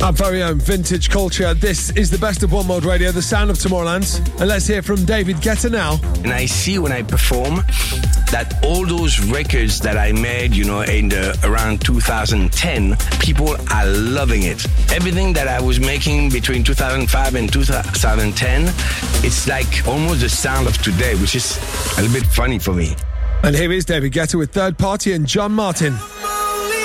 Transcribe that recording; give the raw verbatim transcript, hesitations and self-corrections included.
Our very own vintage culture. This is the best of One Mode Radio, the sound of Tomorrowland. And let's hear from David Guetta now. And I see when I perform that all those records that I made, you know, in the around two thousand ten, people are loving it. Everything that I was making between two thousand five and two thousand ten, it's like almost the sound of today, which is a little bit funny for me. And here is David Guetta with Third Party and John Martin.